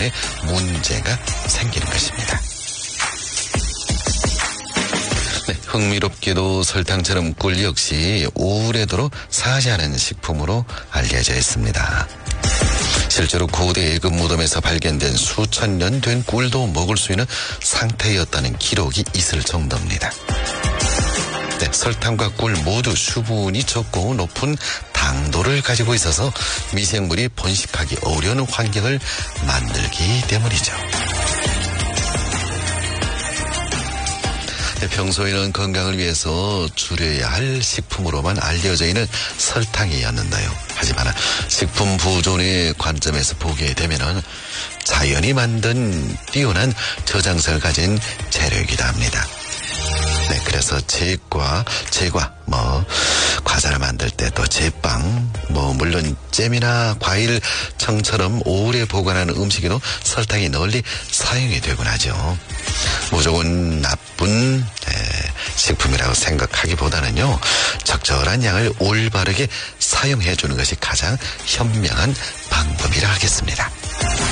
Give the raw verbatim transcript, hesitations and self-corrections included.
때문에 문제가 생기는 것입니다. 네, 흥미롭게도 설탕처럼 꿀 역시 오래도록 사시하는 식품으로 알려져 있습니다. 실제로 고대 애굽 무덤에서 발견된 수천 년 된 꿀도 먹을 수 있는 상태였다는 기록이 있을 정도입니다. 네, 설탕과 꿀 모두 수분이 적고 높은 당도를 가지고 있어서 미생물이 번식하기 어려운 환경을 만들기 때문이죠. 평소에는 건강을 위해서 줄여야 할 식품으로만 알려져 있는 설탕이었는데요. 하지만 식품 보존의 관점에서 보게 되면은 자연이 만든 뛰어난 저장성을 가진 재료이기도 합니다. 네, 그래서 제과, 제과, 뭐, 과자를 만들 때 또 제빵, 뭐, 물론 잼이나 과일, 청처럼 오래 보관하는 음식에도 설탕이 널리 사용이 되곤 하죠. 무조건 나쁜 에, 식품이라고 생각하기보다는요, 적절한 양을 올바르게 사용해 주는 것이 가장 현명한 방법이라 하겠습니다.